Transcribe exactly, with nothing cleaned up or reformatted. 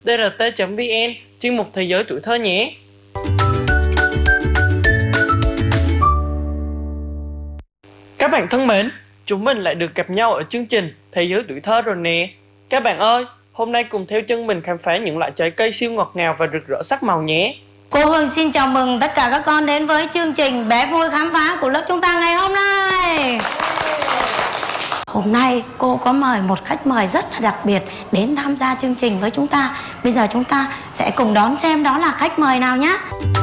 đê rờ tê chấm vê en, chuyên mục Thế giới tuổi thơ nhé. Các bạn thân mến, chúng mình lại được gặp nhau ở chương trình Thế giới tuổi thơ rồi nè. Các bạn ơi, hôm nay cùng theo chân mình khám phá những loại trái cây siêu ngọt ngào và rực rỡ sắc màu nhé. Cô Hương xin chào mừng tất cả các con đến với chương trình Bé Vui Khám Phá của lớp chúng ta ngày hôm nay. Hôm nay cô có mời một khách mời rất là đặc biệt đến tham gia chương trình với chúng ta. Bây giờ chúng ta sẽ cùng đón xem đó là khách mời nào nhé.